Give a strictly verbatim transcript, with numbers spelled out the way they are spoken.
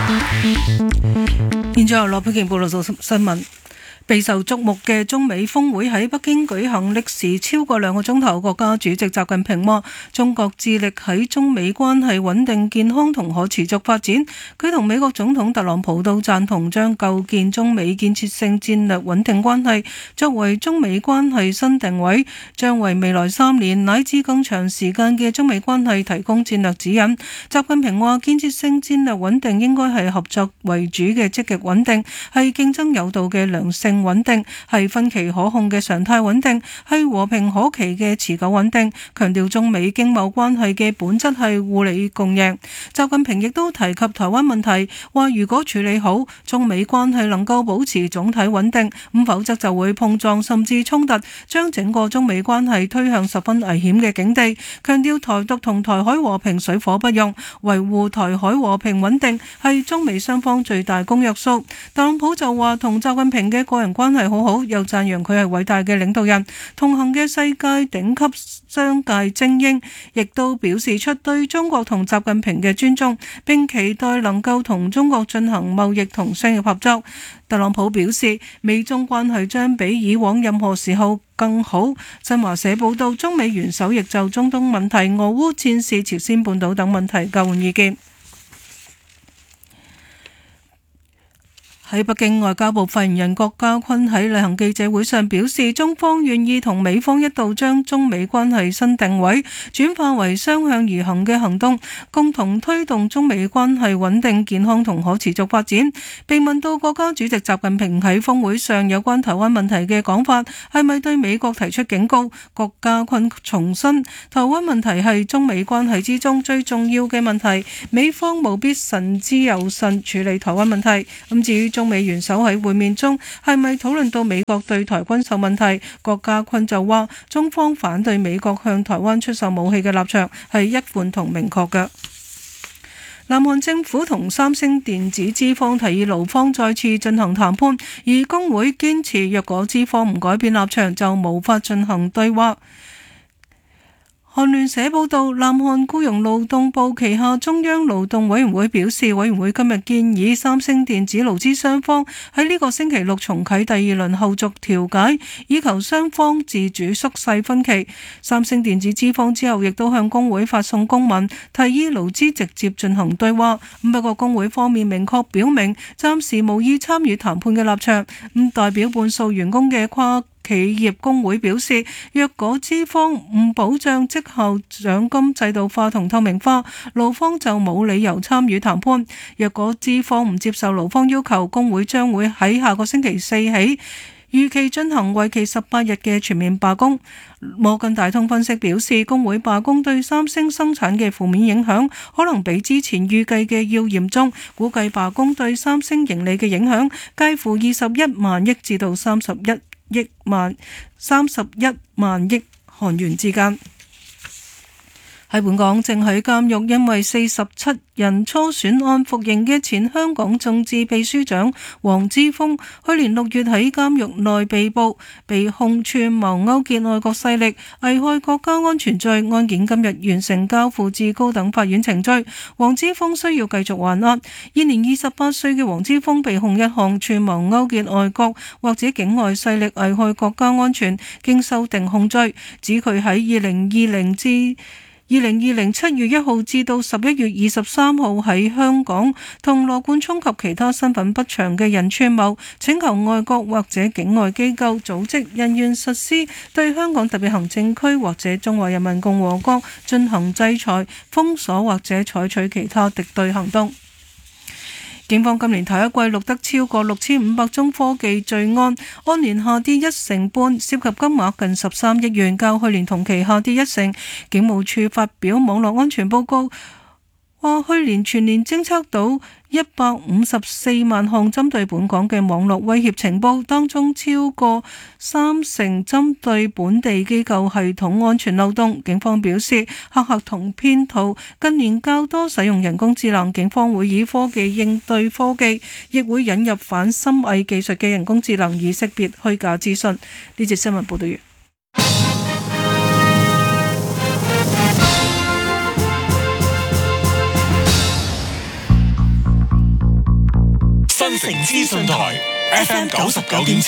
現在由羅佩瓊報道到新聞。備受矚目嘅中美峰會喺北京舉行，歷時超過兩個鐘頭。國家主席習近平話：中國致力喺中美關係穩定、健康同可持續發展。佢同美國總統特朗普都贊同將構建中美建設性戰略穩定關係作為中美關係新定位，將為未來三年乃至更長時間嘅中美關係提供戰略指引。習近平話：建設性戰略穩定應該係合作為主嘅積極穩定，係競爭有道嘅良性穩定，係分歧可控嘅常態穩定，係和平可期嘅持久穩定。強調中美經貿關係嘅本質係互利共贏。習近平亦都提及台灣問題，話如果處理好，中美關係能夠保持總體穩定，咁否則就會碰撞甚至衝突，將整個中美關係推向十分危險嘅境地。強調台獨同台海和平水火不容，維護台海和平穩定係中美雙方最大公約數。特朗普就話同習近平嘅個人關係好好，又讚揚佢係偉大嘅領導人，同行嘅世界頂級商界精英，亦都表示出對中國同習近平嘅尊重，並期待能夠同中國進行貿易同商業合作。特朗普表示，美中關係將比以往任何時候更好。新華社報道，中美元首亦就中東問題、俄烏戰事、朝鮮半島等問題交換意見。喺北京，外交部發言人郭家坤喺例行記者會上表示，中方願意同美方一道將中美關係新定位轉化為雙向而行嘅行動，共同推動中美關係穩定、健康同可持續發展。被問到國家主席習近平喺峰會上有關台灣問題嘅講法係咪對美國提出警告，郭家坤重申台灣問題係中美關係之中最重要嘅問題，美方務必慎之又慎處理台灣問題。咁至於中美元首喺會面中係咪討論到美國對台軍售問題，郭家坤就話中方反對美國向台灣出售武器嘅立場係一貫同明確嘅。南韓政府同三星電子資方提議勞方再次進行談判，而工會堅持若果資方唔改變立場就無法進行對話。韓聯社報道，南韓僱傭勞動部旗下中央勞動委員會表示，委員會今日建議三星電子勞資雙方喺呢個星期六重啟第二輪後續調解，以求雙方自主縮細分歧。三星電子資方之後亦都向工會發送公文，提議勞資直接進行對話。不過工會方面明確表明，暫時無意參與談判嘅立場。咁代表半數員工嘅跨企業工會表示，若果資方唔保障績效獎金制度化同透明化，勞方就冇理由參與談判。若果資方唔接受勞方要求，工會將會喺下個星期四起預期進行為期十八日嘅全面罷工。摩根大通分析表示，工會罷工對三星生產嘅負面影響可能比之前預計嘅要嚴重，估計罷工對三星盈利嘅影響介乎二十一萬億至到三十一億萬三十一萬億韓元之間。喺本港，正喺監獄因為四十七人初選案服刑嘅前香港眾志秘書長黃之鋒，去年六月喺監獄內被捕，被控串謀勾結外國勢力、危害國家安全罪。案件今日完成交付至高等法院程序，黃之鋒需要繼續還押。現年二十八歲嘅黃之鋒被控一項串謀勾結外國或者境外勢力危害國家安全經修訂控罪，指佢喺二零二零至二零二零七月一號至到十一月二十三號喺香港同羅冠聰及其他身份不詳嘅人串謀，請求外國或者境外機構組織人員實施對香港特別行政區或者中華人民共和國進行制裁、封鎖或者採取其他敵對行動。警方今年頭一季錄得超過六千五百宗科技罪案，按年下跌一成半，涉及金額近十三億元，較去年同期下跌一成。警務處發表網絡安全報告，話去年全年偵測到一百五十四萬項針對本港嘅網絡威脅情報，當中超過三成針對本地機構系統安全漏洞。警方表示，黑客同騙徒近年較多使用人工智能，警方會以科技應對科技，亦會引入反深偽技術嘅人工智能以識別虛假資訊。呢節新聞報道完。 新城資訊台 F M 九十九點七。